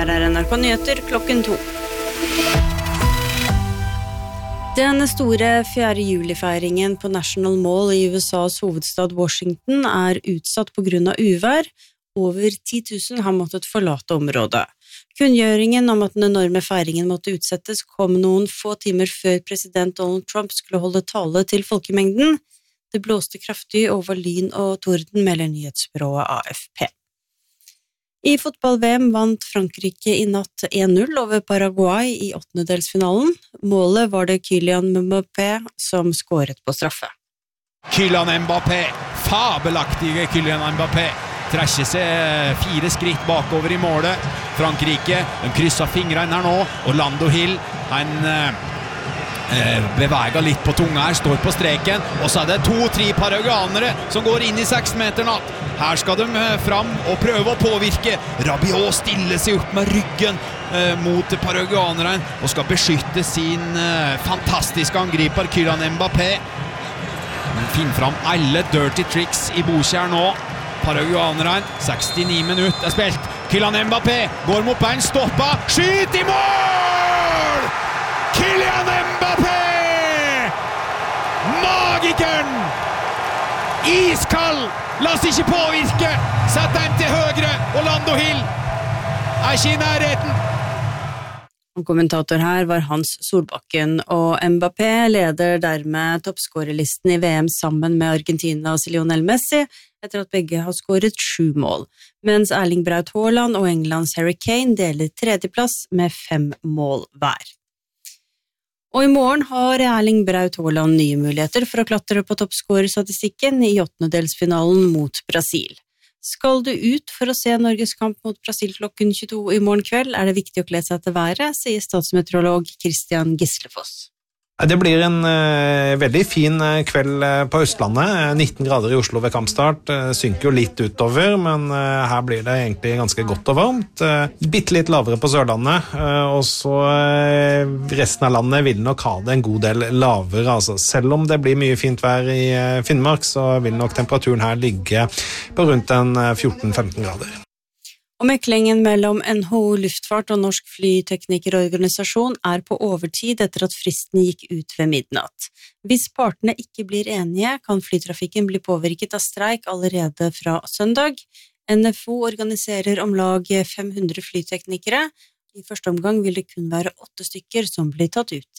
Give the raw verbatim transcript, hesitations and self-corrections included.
Her er N R K Nyheter klokken to. Den store fjerde juli-feiringen på National Mall i U S A's hovedstad Washington er utsatt på grunn av uvær. Over ti tusen har måttet forlate området. Kunngjøringen om at den enorme feiringen måtte utsettes kom noen få timer før president Donald Trump skulle holde tale til folkemengden. Det blåste kraftig over lyn og torden, melder nyhetsbyrået A F P. I fotball-V M vant Frankrike i natt en null over Paraguay i åttendedelsfinalen. Målet var det Kylian Mbappé som skåret på straffe. Kylian Mbappé, fabelaktige Kylian Mbappé, trekker seg fire skritt bakover i målet. Frankrike, de krysser fingrene her nå, og Lando Hill, han eh, beveger litt på tunga her, står på streken, og så er det to-tre paraguanere som går inn i seksmeteren. Her skal de fram og prøve å påvirke. Rabiot stiller seg opp med ryggen eh, mot paraguaneren og skal beskytte sin eh, fantastiske angriper Kylian Mbappé. Han finner fram alle dirty tricks i Bokjær nå. Paraguaneren, sekstini minutter er spilt. Kylian Mbappé går mot bein, stopper, skyt i mål! Kylian Mbappé! Magikeren! Iskald! La oss ikke påvirke! Sett den til høyre, og Lando Hill er ikke i nærheten. Kommentator her var Hans Solbakken, og Mbappé leder dermed toppskårerlisten i V M sammen med Argentinas Lionel Messi, etter at begge har skåret sju mål, mens Erling Braut Haaland og Englands Harry Kane deler tredjeplass med fem mål hver. Og i morgen har Erling Braut Haaland nye muligheter for å klatre på toppskårerstatistikken i åttendedelsfinalen mot Brasil. Skal du ut for å se Norges kamp mot Brasil klokken tjueto i morgen kveld, er det viktig å kle seg til været, sier statsmeteorolog Christian Gislefoss. Det blir en uh, veldig fin kveld på Østlandet. nitten grader i Oslo ved kampstart. Uh, synker jo litt utover, men uh, her blir det egentlig ganske godt og varmt. Uh, bitte litt lavere på Sørlandet, uh, og så uh, resten av landet vil nok ha det en god del lavere. Altså. Selv om det blir mye fint vær i uh, Finnmark, så vil nok temperaturen her ligge på rundt en uh, fjorten til femten grader. Og meklingen mellom N H O Luftfart og Norsk Flyteknikerorganisasjon er på overtid etter at fristen gikk ut ved midnatt. Hvis partene ikke blir enige, kan flytrafikken bli påvirket av streik allerede fra søndag. N F O organiserer om lag fem hundre flyteknikere. I første omgang vil det kun være åtte stykker som blir tatt ut